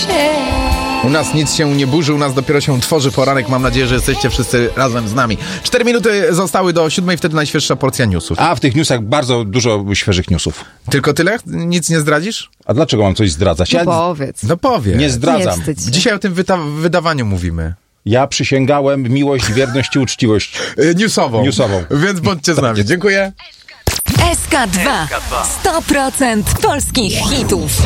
U nas nic się nie burzy, u nas dopiero się tworzy poranek. Mam nadzieję, że jesteście wszyscy razem z nami. 4 minuty zostały do 7, wtedy najświeższa porcja newsów. A w tych newsach bardzo dużo świeżych newsów. Tylko tyle? Nic nie zdradzisz? A dlaczego mam coś zdradzać? No powiedz. No powiedz. Nie zdradzam. Nie wstydź się. Dzisiaj o tym wydawaniu mówimy. Ja przysięgałem miłość, wierność i uczciwość. Newsową. Więc bądźcie z nami. Dziękuję. SK2. 100% polskich hitów.